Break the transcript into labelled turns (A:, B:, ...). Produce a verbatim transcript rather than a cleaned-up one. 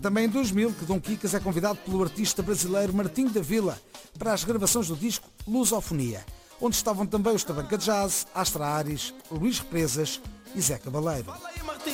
A: também em dois mil que Dom Quicas é convidado pelo artista brasileiro Martinho da Vila para as gravações do disco Lusofonia, onde estavam também os Tabanca Jazz, Astra Ares, Luís Represas e Zé Cabaleiro.